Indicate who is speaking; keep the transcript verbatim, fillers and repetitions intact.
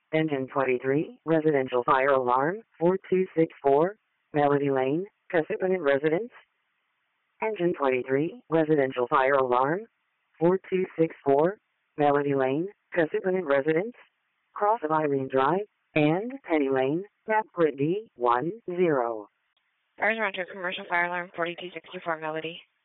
Speaker 1: Engine twenty-three, residential fire alarm, four two six four, Melody Lane, Kasipanan Residence. Engine twenty-three, residential fire alarm, four two six four, Melody Lane, Kasipanan Residence, cross of Irene Drive, and Penny Lane, Tap Grid D one zero.
Speaker 2: Fires around to commercial fire alarm, forty-two sixty-four Melody.